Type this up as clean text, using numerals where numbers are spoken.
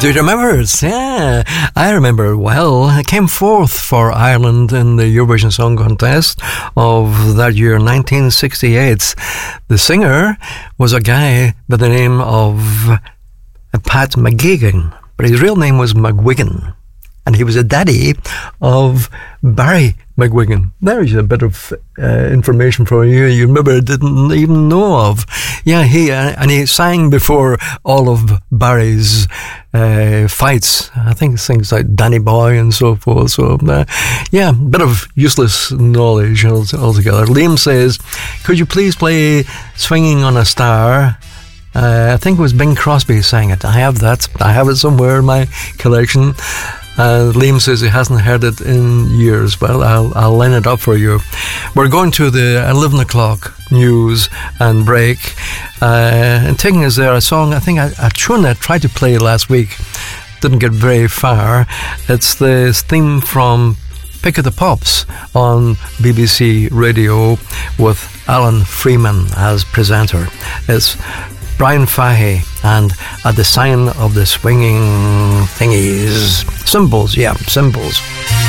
Do you remember it? Yeah, I remember it well. It came fourth for Ireland in the Eurovision Song Contest of that year, 1968. The singer was a guy by the name of Pat McGuigan, but his real name was McGuigan. And he was a daddy of Barry McGuigan. There's a bit of information for you you maybe didn't even know of. Yeah, he sang before all of Barry's fights. I think things like Danny Boy and so forth. So, yeah, a bit of useless knowledge altogether. Liam says, could you please play Swinging on a Star? I think it was Bing Crosby who sang it. I have that. I have it somewhere in my collection. Liam says he hasn't heard it in years. Well, I'll line it up for you. We're going to the 11 o'clock news and break. And taking us there, a song, I think a tune I tried to play last week. Didn't get very far. It's the theme from Pick of the Pops on BBC Radio with Alan Freeman as presenter. It's Brian Fahey and At the Sign of the Swinging Thingies. Symbols, yeah, symbols.